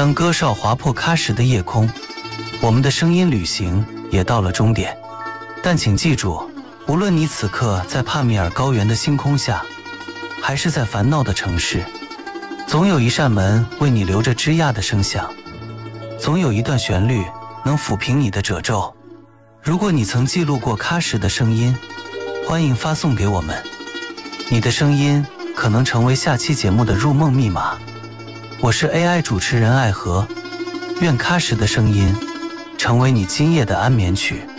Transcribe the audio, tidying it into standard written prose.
当歌哨划破喀什的夜空，我们的声音旅行也到了终点。但请记住，无论你此刻在帕米尔高原的星空下，还是在烦恼的城市，总有一扇门为你留着枝桠的声响，总有一段旋律能抚平你的褶皱。如果你曾记录过喀什的声音，欢迎发送给我们，你的声音可能成为下期节目的入梦密码。我是 AI 主持人爱和，愿喀什的声音成为你今夜的安眠曲。